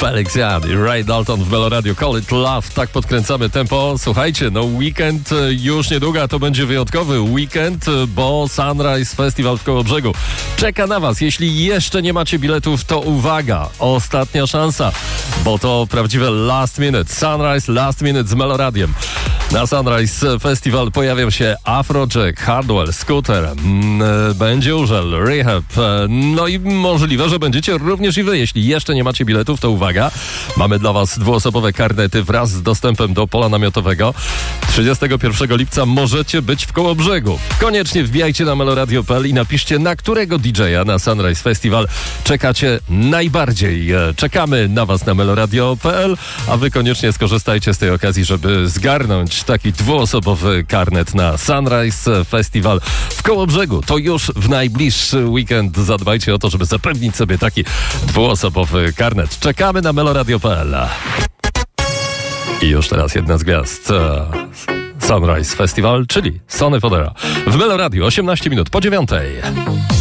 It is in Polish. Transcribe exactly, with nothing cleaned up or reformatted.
Felix Jan i Ray Dalton w Meloradio Call It Love. Tak podkręcamy tempo. Słuchajcie, no weekend już niedługo, to będzie wyjątkowy weekend, bo Sunrise Festival w Kołobrzegu czeka na was. Jeśli jeszcze nie macie biletów, to uwaga, ostatnia szansa, bo to prawdziwe last minute. Sunrise Last Minute z Meloradiem. Na Sunrise Festival pojawią się Afrojack, Hardwell, Scooter, będzie Urzel, Rehab, no i możliwe, że będziecie również i wy. Jeśli jeszcze nie macie biletów, to uwaga, mamy dla was dwuosobowe karnety wraz z dostępem do pola namiotowego. trzydziestego pierwszego lipca możecie być w Kołobrzegu. Koniecznie wbijajcie na meloradio kropka p l i napiszcie, na którego D J a na Sunrise Festival czekacie najbardziej. Czekamy na was na meloradio kropka p l, a wy koniecznie skorzystajcie z tej okazji, żeby zgarnąć taki dwuosobowy karnet na Sunrise Festival w Kołobrzegu. To już w najbliższy weekend zadbajcie o to, żeby zapewnić sobie taki dwuosobowy karnet. Czekamy na meloradio kropka p l. I już teraz jedna z gwiazd Sunrise Festival, czyli Sonny Fodera w Meloradiu, osiemnaście minut po dziewiątej.